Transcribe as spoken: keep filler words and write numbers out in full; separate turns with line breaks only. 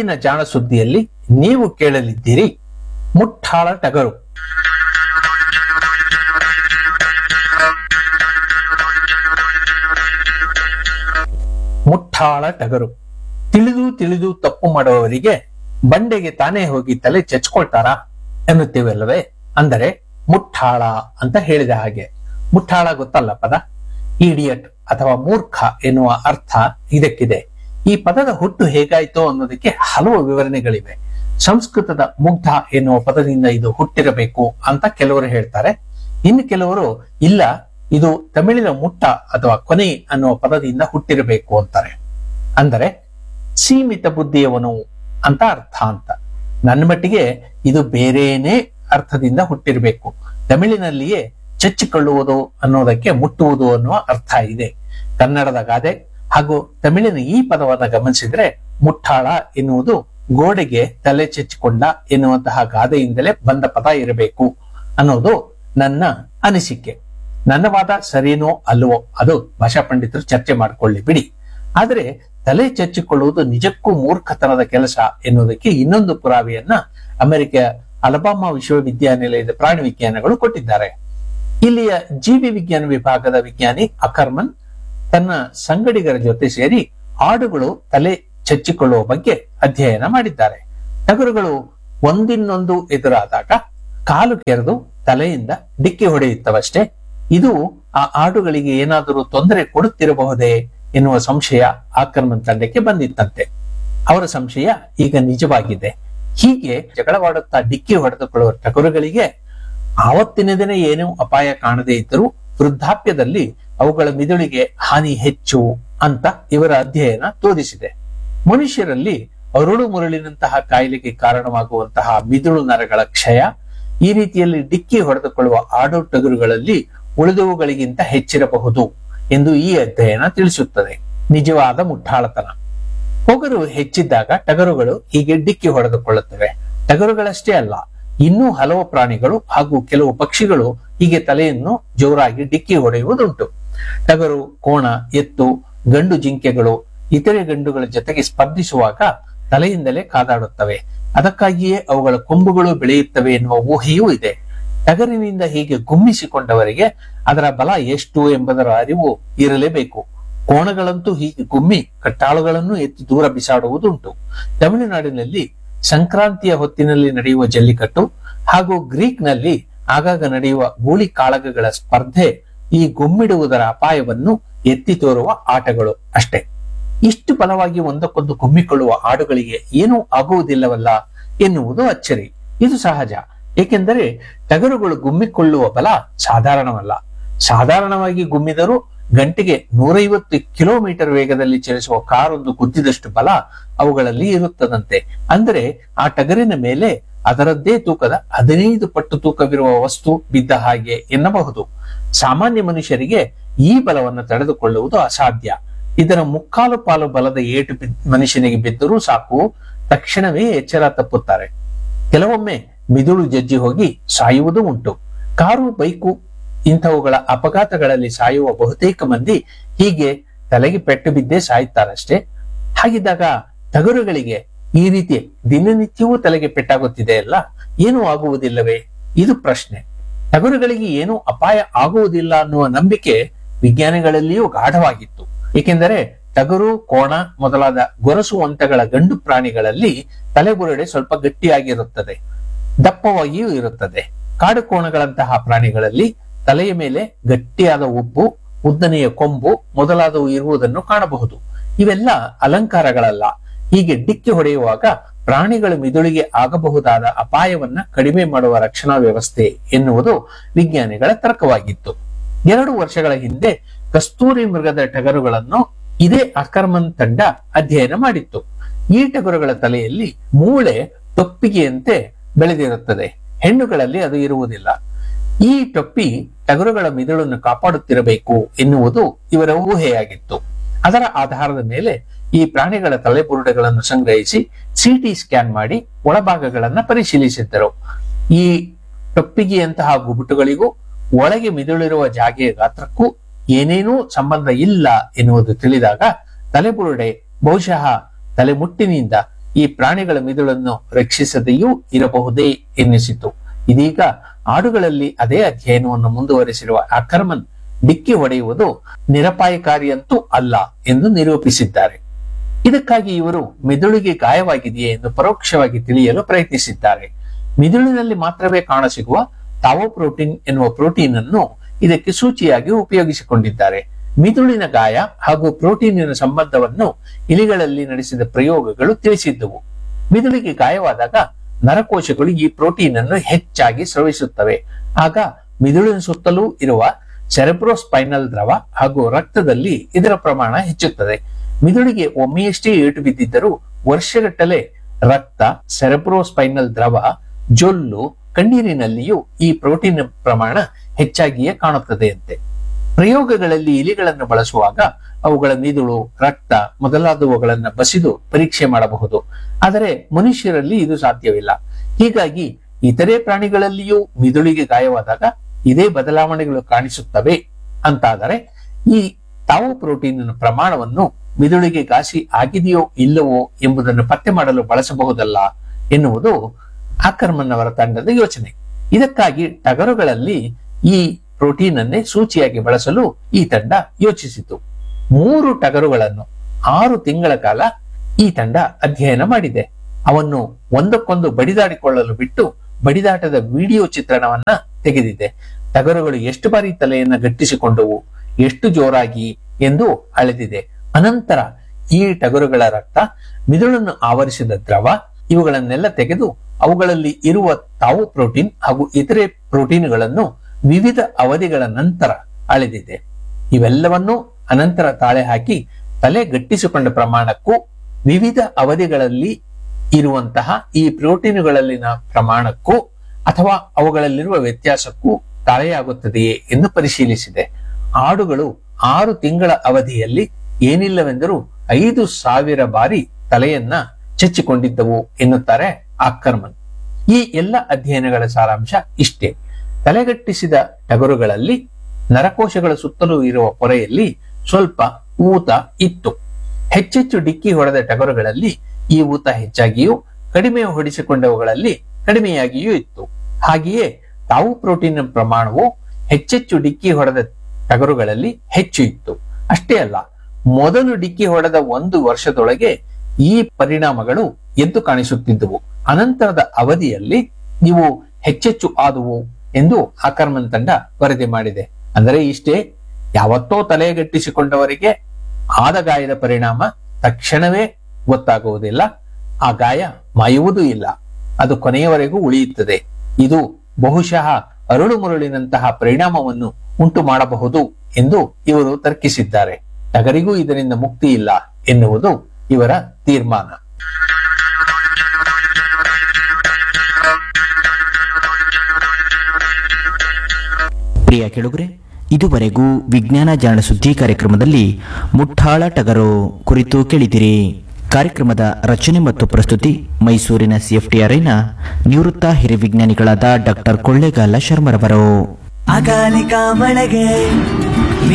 ಇಂದಿನ ಜಾಣ ಸುದ್ದಿಯಲ್ಲಿ ನೀವು ಕೇಳಲಿದ್ದೀರಿ ಮುಟ್ಟಾಳ ಟಗರು. ಮುಟ್ಟಾಳ ಟಗರು. ತಿಳಿದು ತಿಳಿದು ತಪ್ಪು ಮಾಡುವವರಿಗೆ ಬಂಡೆಗೆ ತಾನೇ ಹೋಗಿ ತಲೆ ಚಚ್ಕೊಳ್ತಾರಾ ಎನ್ನುತ್ತೇವಲ್ಲವೇ? ಅಂದರೆ ಮುಟ್ಟಾಳ ಅಂತ ಹೇಳಿದ ಹಾಗೆ. ಮುಟ್ಟಾಳ ಗೊತ್ತಲ್ಲ ಪದ? ಇಡಿಯಟ್ ಅಥವಾ ಮೂರ್ಖ ಎನ್ನುವ ಅರ್ಥ ಇದಕ್ಕಿದೆ. ಈ ಪದದ ಹುಟ್ಟು ಹೇಗಾಯ್ತು ಅನ್ನೋದಕ್ಕೆ ಹಲವು ವಿವರಣೆಗಳಿವೆ. ಸಂಸ್ಕೃತದ ಮುಗ್ಧ ಎನ್ನುವ ಪದದಿಂದ ಇದು ಹುಟ್ಟಿರಬೇಕು ಅಂತ ಕೆಲವರು ಹೇಳ್ತಾರೆ. ಇನ್ನು ಕೆಲವರು ಇಲ್ಲ, ಇದು ತಮಿಳಿನ ಮುಟ್ಟ ಅಥವಾ ಕೊನೆ ಅನ್ನುವ ಪದದಿಂದ ಹುಟ್ಟಿರಬೇಕು ಅಂತಾರೆ. ಅಂದರೆ ಸೀಮಿತ ಬುದ್ಧಿಯವನು ಅಂತ ಅರ್ಥ ಅಂತ. ನನ್ನ ಮಟ್ಟಿಗೆ ಇದು ಬೇರೇನೇ ಅರ್ಥದಿಂದ ಹುಟ್ಟಿರಬೇಕು. ತಮಿಳಿನಲ್ಲಿಯೇ ಚಚ್ಚಿಕೊಳ್ಳುವುದು ಅನ್ನೋದಕ್ಕೆ ಮುಟ್ಟುವುದು ಅನ್ನುವ ಅರ್ಥ ಇದೆ. ಕನ್ನಡದ ಗಾದೆ ಹಾಗೂ ತಮಿಳಿನ ಈ ಪದವನ್ನು ಗಮನಿಸಿದ್ರೆ ಮುಟ್ಟಾಳ ಎನ್ನುವುದು ಗೋಡೆಗೆ ತಲೆ ಚಚ್ಚಿಕೊಂಡ ಎನ್ನುವಂತಹ ಗಾದೆಯಿಂದಲೇ ಬಂದ ಪದ ಇರಬೇಕು ಅನ್ನೋದು ನನ್ನ ಅನಿಸಿಕೆ. ನನ್ನ ವಾದ ಸರಿನೋ ಅಲ್ವೋ ಅದು ಭಾಷಾ ಪಂಡಿತರು ಚರ್ಚೆ ಮಾಡಿಕೊಳ್ಳಿ ಬಿಡಿ. ಆದರೆ ತಲೆ ಚಚ್ಚಿಕೊಳ್ಳುವುದು ನಿಜಕ್ಕೂ ಮೂರ್ಖತನದ ಕೆಲಸ ಎನ್ನುವುದಕ್ಕೆ ಇನ್ನೊಂದು ಪುರಾವೆಯನ್ನ ಅಮೆರಿಕ ಅಲಬಾಮಾ ವಿಶ್ವವಿದ್ಯಾನಿಲಯದ ಪ್ರಾಣಿ ವಿಜ್ಞಾನಗಳು ಕೊಟ್ಟಿದ್ದಾರೆ. ಇಲ್ಲಿಯ ಜೀವಿ ವಿಜ್ಞಾನ ವಿಭಾಗದ ವಿಜ್ಞಾನಿ ಅಕರ್ಮನ್ ತನ್ನ ಸಂಗಡಿಗರ ಜೊತೆ ಸೇರಿ ಆಡುಗಳು ತಲೆ ಚಚ್ಚಿಕೊಳ್ಳುವ ಬಗ್ಗೆ ಅಧ್ಯಯನ ಮಾಡಿದ್ದಾರೆ. ಟಗರುಗಳು ಒಂದಿನ್ನೊಂದು ಎದುರಾದಾಗ ಕಾಲು ಕೆರೆದು ತಲೆಯಿಂದ ಡಿಕ್ಕಿ ಹೊಡೆಯುತ್ತವಷ್ಟೇ. ಇದು ಆ ಆಡುಗಳಿಗೆ ಏನಾದರೂ ತೊಂದರೆ ಕೊಡುತ್ತಿರಬಹುದೇ ಎನ್ನುವ ಸಂಶಯ ಆಕರ್ಮನ್ ತಂಡಕ್ಕೆ ಬಂದಿತ್ತಂತೆ. ಅವರ ಸಂಶಯ ಈಗ ನಿಜವಾಗಿದೆ. ಹೀಗೆ ಜಗಳವಾಡುತ್ತಾ ಡಿಕ್ಕಿ ಹೊಡೆದುಕೊಳ್ಳುವ ಟಗರುಗಳಿಗೆ ಆವತ್ತಿನ ದಿನ ಏನೂ ಅಪಾಯ ಕಾಣದೇ ಇದ್ದರೂ ವೃದ್ಧಾಪ್ಯದಲ್ಲಿ ಅವುಗಳ ಮಿದುಳಿಗೆ ಹಾನಿ ಹೆಚ್ಚು ಅಂತ ಇವರ ಅಧ್ಯಯನ ತೋರಿಸಿದೆ. ಮನುಷ್ಯರಲ್ಲಿ ಅರುಳು ಮುರುಳಿನಂತಹ ಕಾಯಿಲೆಗೆ ಕಾರಣವಾಗುವಂತಹ ಮಿದುಳು ನರಗಳ ಕ್ಷಯ ಈ ರೀತಿಯಲ್ಲಿ ಡಿಕ್ಕಿ ಹೊಡೆದುಕೊಳ್ಳುವ ಆಡು ಟಗರುಗಳಲ್ಲಿ ಉಳಿದವುಗಳಿಗಿಂತ ಹೆಚ್ಚಿರಬಹುದು ಎಂದು ಈ ಅಧ್ಯಯನ ತಿಳಿಸುತ್ತದೆ. ನಿಜವಾದ ಮುಟ್ಟಾಳತನ. ಪೊಗರು ಹೆಚ್ಚಿದ್ದಾಗ ಟಗರುಗಳು ಹೀಗೆ ಡಿಕ್ಕಿ ಹೊಡೆದುಕೊಳ್ಳುತ್ತವೆ. ಟಗರುಗಳಷ್ಟೇ ಅಲ್ಲ, ಇನ್ನೂ ಹಲವು ಪ್ರಾಣಿಗಳು ಹಾಗೂ ಕೆಲವು ಪಕ್ಷಿಗಳು ಹೀಗೆ ತಲೆಯನ್ನು ಜೋರಾಗಿ ಡಿಕ್ಕಿ ಹೊಡೆಯುವುದುಂಟು. ಟಗರು, ಕೋಣ, ಎತ್ತು, ಗಂಡು ಜಿಂಕೆಗಳು ಇತರೆ ಗಂಡುಗಳ ಜೊತೆಗೆ ಸ್ಪರ್ಧಿಸುವಾಗ ತಲೆಯಿಂದಲೇ ಕಾದಾಡುತ್ತವೆ. ಅದಕ್ಕಾಗಿಯೇ ಅವುಗಳ ಕೊಂಬುಗಳು ಬೆಳೆಯುತ್ತವೆ ಎನ್ನುವ ಊಹೆಯೂ ಇದೆ. ಟಗರಿನಿಂದ ಹೀಗೆ ಗುಮ್ಮಿಸಿಕೊಂಡವರಿಗೆ ಅದರ ಬಲ ಎಷ್ಟು ಎಂಬುದರ ಅರಿವು ಇರಲೇಬೇಕು. ಕೋಣಗಳಂತೂ ಹೀಗೆ ಗುಮ್ಮಿ ಕಟ್ಟಾಳುಗಳನ್ನು ಎತ್ತಿ ದೂರ ಬಿಸಾಡುವುದುಂಟು. ತಮಿಳುನಾಡಿನಲ್ಲಿ ಸಂಕ್ರಾಂತಿಯ ಹೊತ್ತಿನಲ್ಲಿ ನಡೆಯುವ ಜಲ್ಲಿಕಟ್ಟು ಹಾಗೂ ಗ್ರೀಕ್ ನಲ್ಲಿ ಆಗಾಗ ನಡೆಯುವ ಗೂಳಿ ಕಾಳಗಗಳ ಸ್ಪರ್ಧೆ ಈ ಗುಮ್ಮಿಡುವುದರ ಅಪಾಯವನ್ನು ಎತ್ತಿ ತೋರುವ ಆಟಗಳು ಅಷ್ಟೇ. ಇಷ್ಟು ಬಲವಾಗಿ ಒಂದಕ್ಕೊಂದು ಗುಮ್ಮಿಕೊಳ್ಳುವ ಆಡುಗಳಿಗೆ ಏನೂ ಆಗುವುದಿಲ್ಲವಲ್ಲ ಎನ್ನುವುದು ಅಚ್ಚರಿ. ಇದು ಸಹಜ, ಏಕೆಂದರೆ ಟಗರುಗಳು ಗುಮ್ಮಿಕೊಳ್ಳುವ ಬಲ ಸಾಧಾರಣವಲ್ಲ. ಸಾಧಾರಣವಾಗಿ ಗುಮ್ಮಿದರೂ ಗಂಟೆಗೆ ನೂರೈವತ್ತು ಕಿಲೋಮೀಟರ್ ವೇಗದಲ್ಲಿ ಚಲಿಸುವ ಕಾರೊಂದು ಗುದ್ದಿದಷ್ಟು ಬಲ ಅವುಗಳಲ್ಲಿ ಇರುತ್ತದಂತೆ. ಅಂದರೆ ಆ ಟಗರಿನ ಮೇಲೆ ಅದರದ್ದೇ ತೂಕದ ಹದಿನೈದು ಪಟ್ಟು ತೂಕವಿರುವ ವಸ್ತು ಬಿದ್ದ ಹಾಗೆ ಎನ್ನಬಹುದು. ಸಾಮಾನ್ಯ ಮನುಷ್ಯರಿಗೆ ಈ ಬಲವನ್ನು ತಡೆದುಕೊಳ್ಳುವುದು ಅಸಾಧ್ಯ. ಇದರ ಮುಕ್ಕಾಲು ಪಾಲು ಬಲದ ಏಟು ಮನುಷ್ಯನಿಗೆ ಬಿದ್ದರೂ ಸಾಕು, ತಕ್ಷಣವೇ ಎಚ್ಚರ ತಪ್ಪುತ್ತಾರೆ. ಕೆಲವೊಮ್ಮೆ ಮಿದುಳು ಜಜ್ಜಿ ಹೋಗಿ ಸಾಯುವುದೂ ಉಂಟು. ಕಾರು, ಬೈಕು ಇಂಥವುಗಳ ಅಪಘಾತಗಳಲ್ಲಿ ಸಾಯುವ ಬಹುತೇಕ ಮಂದಿ ಹೀಗೆ ತಲೆಗೆ ಪೆಟ್ಟು ಬಿದ್ದೇ ಸಾಯುತ್ತಾರಷ್ಟೇ. ಹಾಗಿದ್ದಾಗ ಟಗರುಗಳಿಗೆ ಈ ರೀತಿ ದಿನನಿತ್ಯವೂ ತಲೆಗೆ ಪೆಟ್ಟಾಗುತ್ತಿದೆ ಅಲ್ಲ, ಏನೂ ಆಗುವುದಿಲ್ಲವೇ? ಇದು ಪ್ರಶ್ನೆ. ಟಗರುಗಳಿಗೆ ಏನೂ ಅಪಾಯ ಆಗುವುದಿಲ್ಲ ಅನ್ನುವ ನಂಬಿಕೆ ವಿಜ್ಞಾನಿಗಳಲ್ಲಿಯೂ ಗಾಢವಾಗಿತ್ತು. ಏಕೆಂದರೆ ಟಗರು, ಕೋಣ ಮೊದಲಾದ ಗೊರಸು ಒಂಟೆಗಳ ಗಂಡು ಪ್ರಾಣಿಗಳಲ್ಲಿ ತಲೆಬುರುಡೆ ಸ್ವಲ್ಪ ಗಟ್ಟಿಯಾಗಿರುತ್ತದೆ, ದಪ್ಪವಾಗಿಯೂ ಇರುತ್ತದೆ. ಕಾಡು ಕೋಣಗಳಂತಹ ಪ್ರಾಣಿಗಳಲ್ಲಿ ತಲೆಯ ಮೇಲೆ ಗಟ್ಟಿಯಾದ ಉಬ್ಬು, ಉದ್ದನೆಯ ಕೊಂಬು ಮೊದಲಾದವು ಇರುವುದನ್ನು ಕಾಣಬಹುದು. ಇವೆಲ್ಲ ಅಲಂಕಾರಗಳಲ್ಲ. ಹೀಗೆ ಡಿಕ್ಕಿ ಹೊಡೆಯುವಾಗ ಪ್ರಾಣಿಗಳ ಮಿದುಳಿಗೆ ಆಗಬಹುದಾದ ಅಪಾಯವನ್ನ ಕಡಿಮೆ ಮಾಡುವ ರಕ್ಷಣಾ ವ್ಯವಸ್ಥೆ ಎನ್ನುವುದು ವಿಜ್ಞಾನಿಗಳ ತರ್ಕವಾಗಿತ್ತು. ಎರಡು ವರ್ಷಗಳ ಹಿಂದೆ ಕಸ್ತೂರಿ ಮೃಗದ ಟಗರುಗಳನ್ನು ಇದೇ ಅಕರ್ಮನ್ ತಂಡ ಅಧ್ಯಯನ ಮಾಡಿತ್ತು. ಈ ಟಗರುಗಳ ತಲೆಯಲ್ಲಿ ಮೂಳೆ ಟೊಪ್ಪಿಗೆಯಂತೆ ಬೆಳೆದಿರುತ್ತದೆ. ಹೆಣ್ಣುಗಳಲ್ಲಿ ಅದು ಇರುವುದಿಲ್ಲ. ಈ ಟೊಪ್ಪಿ ಟಗರುಗಳ ಮಿದುಳನ್ನು ಕಾಪಾಡುತ್ತಿರಬೇಕು ಎನ್ನುವುದು ಇವರ ಊಹೆಯಾಗಿತ್ತು. ಅದರ ಆಧಾರದ ಮೇಲೆ ಈ ಪ್ರಾಣಿಗಳ ತಲೆಬುರುಡೆಗಳನ್ನು ಸಂಗ್ರಹಿಸಿ ಸಿಟಿ ಸ್ಕ್ಯಾನ್ ಮಾಡಿ ಒಳಭಾಗಗಳನ್ನ ಪರಿಶೀಲಿಸಿದ್ದರು. ಈ ಟೊಪ್ಪಿಗೆಯಂತಹ ಗುಬುಟುಗಳಿಗೂ ಒಳಗೆ ಮಿದುಳಿರುವ ಜಾಗೆಯ ಗಾತ್ರಕ್ಕೂ ಏನೇನೂ ಸಂಬಂಧ ಇಲ್ಲ ಎನ್ನುವುದು ತಿಳಿದಾಗ ತಲೆಬುರುಡೆ ಬಹುಶಃ ತಲೆಮುಟ್ಟಿನಿಂದ ಈ ಪ್ರಾಣಿಗಳ ಮಿದುಳನ್ನು ರಕ್ಷಿಸದೆಯೂ ಇರಬಹುದೇ ಎನ್ನಿಸಿತು. ಇದೀಗ ಆಡುಗಳಲ್ಲಿ ಅದೇ ಅಧ್ಯಯನವನ್ನು ಮುಂದುವರೆಸಿರುವ ಆಕರ್ಮನ್ ಡಿಕ್ಕಿ ಹೊಡೆಯುವುದು ನಿರಪಾಯಕಾರಿಯಂತೂ ಅಲ್ಲ ಎಂದು ನಿರೂಪಿಸಿದ್ದಾರೆ. ಇದಕ್ಕಾಗಿ ಇವರು ಮಿದುಳಿಗೆ ಗಾಯವಾಗಿದೆಯೇ ಎಂದು ಪರೋಕ್ಷವಾಗಿ ತಿಳಿಯಲು ಪ್ರಯತ್ನಿಸಿದ್ದಾರೆ. ಮಿದುಳಿನಲ್ಲಿ ಮಾತ್ರವೇ ಕಾಣಸಿಗುವ ತಾವೋ ಪ್ರೋಟೀನ್ ಎನ್ನುವ ಪ್ರೋಟೀನ್ ಅನ್ನು ಇದಕ್ಕೆ ಸೂಚಿಯಾಗಿ ಉಪಯೋಗಿಸಿಕೊಂಡಿದ್ದಾರೆ. ಮಿದುಳಿನ ಗಾಯ ಹಾಗೂ ಪ್ರೋಟೀನಿನ ಸಂಬಂಧವನ್ನು ಇಲಿಗಳಲ್ಲಿ ನಡೆಸಿದ ಪ್ರಯೋಗಗಳು ತಿಳಿಸಿದ್ದವು. ಮಿದುಳಿಗೆ ಗಾಯವಾದಾಗ ನರಕೋಶಗಳು ಈ ಪ್ರೋಟೀನ್ ಅನ್ನು ಹೆಚ್ಚಾಗಿ ಸ್ರವಿಸುತ್ತವೆ. ಆಗ ಮಿದುಳಿನ ಸುತ್ತಲೂ ಇರುವ ಸೆರೆಬ್ರೋಸ್ಪೈನಲ್ ದ್ರವ ಹಾಗೂ ರಕ್ತದಲ್ಲಿ ಇದರ ಪ್ರಮಾಣ ಹೆಚ್ಚುತ್ತದೆ. ಮಿದುಳಿಗೆ ಒಮ್ಮೆಯಷ್ಟೇ ಏಟು ಬಿದ್ದಿದ್ದರೂ ವರ್ಷಗಟ್ಟಲೆ ರಕ್ತ, ಸೆರೆಬ್ರೋಸ್ಪೈನಲ್ ದ್ರವ, ಜೊಲ್ಲು, ಕಣ್ಣೀರಿನಲ್ಲಿಯೂ ಈ ಪ್ರೋಟೀನ್ ಪ್ರಮಾಣ ಹೆಚ್ಚಾಗಿಯೇ ಕಾಣುತ್ತದೆಯಂತೆ. ಪ್ರಯೋಗಗಳಲ್ಲಿ ಇಲಿಗಳನ್ನು ಬಳಸುವಾಗ ಅವುಗಳ ಮಿದುಳು, ರಕ್ತ ಮೊದಲಾದವುಗಳನ್ನು ಬಸಿದು ಪರೀಕ್ಷೆ ಮಾಡಬಹುದು. ಆದರೆ ಮನುಷ್ಯರಲ್ಲಿ ಇದು ಸಾಧ್ಯವಿಲ್ಲ. ಹೀಗಾಗಿ ಇತರೆ ಪ್ರಾಣಿಗಳಲ್ಲಿಯೂ ಮಿದುಳಿಗೆ ಗಾಯವಾದಾಗ ಇದೇ ಬದಲಾವಣೆಗಳು ಕಾಣಿಸುತ್ತವೆ ಅಂತಾದರೆ ಈ ತಾವು ಪ್ರೋಟೀನ್ ಪ್ರಮಾಣವನ್ನು ಮಿದುಳಿಗೆ ಘಾಸಿ ಆಗಿದೆಯೋ ಇಲ್ಲವೋ ಎಂಬುದನ್ನು ಪತ್ತೆ ಮಾಡಲು ಬಳಸಬಹುದಲ್ಲ ಎನ್ನುವುದು ಆಕರ್ಮನ್ ಅವರ ತಂಡದ ಯೋಚನೆ. ಇದಕ್ಕಾಗಿ ಟಗರುಗಳಲ್ಲಿ ಈ ಪ್ರೋಟೀನ್ ಅನ್ನೇ ಸೂಚಿಯಾಗಿ ಬಳಸಲು ಈ ತಂಡ ಯೋಚಿಸಿತು. ಮೂರು ಟಗರುಗಳನ್ನು ಆರು ತಿಂಗಳ ಕಾಲ ಈ ತಂಡ ಅಧ್ಯಯನ ಮಾಡಿದೆ. ಅವನ್ನು ಒಂದಕ್ಕೊಂದು ಬಡಿದಾಡಿಕೊಳ್ಳಲು ಬಿಟ್ಟು ಬಡಿದಾಟದ ವಿಡಿಯೋ ಚಿತ್ರಣವನ್ನ ತೆಗೆದಿದೆ. ಟಗರುಗಳು ಎಷ್ಟು ಬಾರಿ ತಲೆಯನ್ನ ಗಟ್ಟಿಸಿಕೊಂಡವು, ಎಷ್ಟು ಜೋರಾಗಿ ಎಂದು ಅಳೆದಿದೆ. ಅನಂತರ ಈ ಟಗರುಗಳ ರಕ್ತ, ಮಿದುಳನ್ನು ಆವರಿಸಿದ ದ್ರವ ಇವುಗಳನ್ನೆಲ್ಲ ತೆಗೆದು ಅವುಗಳಲ್ಲಿ ಇರುವ ತಾವು ಪ್ರೋಟೀನ್ ಹಾಗೂ ಇತರೆ ಪ್ರೋಟೀನ್ಗಳನ್ನು ವಿವಿಧ ಅವಧಿಗಳ ನಂತರ ಅಳೆದಿದೆ. ಇವೆಲ್ಲವನ್ನೂ ಅನಂತರ ತಾಳೆ ಹಾಕಿ ತಲೆ ಗಟ್ಟಿಸಿಕೊಂಡ ಪ್ರಮಾಣಕ್ಕೂ ವಿವಿಧ ಅವಧಿಗಳಲ್ಲಿ ಇರುವಂತಹ ಈ ಪ್ರೋಟೀನುಗಳಲ್ಲಿನ ಪ್ರಮಾಣಕ್ಕೂ ಅಥವಾ ಅವುಗಳಲ್ಲಿರುವ ವ್ಯತ್ಯಾಸಕ್ಕೂ ತಾಳೆಯಾಗುತ್ತದೆಯೇ ಎಂದು ಪರಿಶೀಲಿಸಿದೆ. ಆಡುಗಳು ಆರು ತಿಂಗಳ ಅವಧಿಯಲ್ಲಿ ಏನಿಲ್ಲವೆಂದರೂ ಐದು ಸಾವಿರ ಬಾರಿ ತಲೆಯನ್ನ ಚೆಚ್ಚಿಕೊಂಡಿದ್ದವು ಎನ್ನುತ್ತಾರೆ ಆಕರ್ಮನ್. ಈ ಎಲ್ಲ ಅಧ್ಯಯನಗಳ ಸಾರಾಂಶ ಇಷ್ಟೇ. ತಲೆಗಟ್ಟಿಸಿದ ಟಗರುಗಳಲ್ಲಿ ನರಕೋಶಗಳ ಸುತ್ತಲೂ ಇರುವ ಪೊರೆಯಲ್ಲಿ ಸ್ವಲ್ಪ ಊತ ಇತ್ತು. ಹೆಚ್ಚೆಚ್ಚು ಡಿಕ್ಕಿ ಹೊಡೆದ ಟಗರುಗಳಲ್ಲಿ ಈ ಊತ ಹೆಚ್ಚಾಗಿಯೂ, ಕಡಿಮೆ ಹೊಡಿಸಿಕೊಂಡವುಗಳಲ್ಲಿ ಕಡಿಮೆಯಾಗಿಯೂ ಇತ್ತು. ಹಾಗೆಯೇ ತಾವು ಪ್ರೋಟೀನ್ ಪ್ರಮಾಣವು ಹೆಚ್ಚೆಚ್ಚು ಡಿಕ್ಕಿ ಹೊಡೆದ ಟಗರುಗಳಲ್ಲಿ ಹೆಚ್ಚು ಇತ್ತು. ಅಷ್ಟೇ ಅಲ್ಲ, ಮೊದಲು ಡಿಕ್ಕಿ ಹೊಡೆದ ಒಂದು ವರ್ಷದೊಳಗೆ ಈ ಪರಿಣಾಮಗಳು ಎದ್ದು ಕಾಣಿಸುತ್ತಿದ್ದವು. ಅನಂತರದ ಅವಧಿಯಲ್ಲಿ ಇವು ಹೆಚ್ಚೆಚ್ಚು ಆದುವು ಎಂದು ಆಕರ್ಮನ್ ತಂಡ ವರದಿ ಮಾಡಿದೆ. ಅಂದರೆ ಇಷ್ಟೇ, ಯಾವತ್ತೋ ತಲೆಗಟ್ಟಿಸಿಕೊಂಡವರಿಗೆ ಆದ ಗಾಯದ ಪರಿಣಾಮ ತಕ್ಷಣವೇ ಗೊತ್ತಾಗುವುದಿಲ್ಲ. ಆ ಗಾಯ ಮಾಯುವುದೂ ಇಲ್ಲ, ಅದು ಕೊನೆಯವರೆಗೂ ಉಳಿಯುತ್ತದೆ. ಇದು ಬಹುಶಃ ಅರುಳು ಮುರುಳಿನಂತಹ ಪರಿಣಾಮವನ್ನು ಉಂಟು ಮಾಡಬಹುದು ಎಂದು ಇವರು ತರ್ಕಿಸಿದ್ದಾರೆ. ಟಗರಿಗೂ ಇದರಿಂದ ಮುಕ್ತಿ ಇಲ್ಲ ಎನ್ನುವುದು ಇವರ ತೀರ್ಮಾನ.
ಪ್ರಿಯ ಕೆಳುಗರೆ, ಇದುವರೆಗೂ ವಿಜ್ಞಾನ ಜಾಣ ಸುದ್ದಿ ಕಾರ್ಯಕ್ರಮದಲ್ಲಿ ಮುಠಾಳ ಟಗರು ಕುರಿತು ಕೇಳಿದಿರಿ. ಕಾರ್ಯಕ್ರಮದ ರಚನೆ ಮತ್ತು ಪ್ರಸ್ತುತಿ ಮೈಸೂರಿನ ಸಿಎಫ್ಟಿಆರ್ಐನ ನಿವೃತ್ತ ಹಿರಿಯ ವಿಜ್ಞಾನಿಗಳಾದ ಡಾಕ್ಟರ್ ಕೊಳ್ಳೇಗಾಲ ಶರ್ಮರವರು.
ಅಕಾಲಿಕ ಮಳೆಗೆ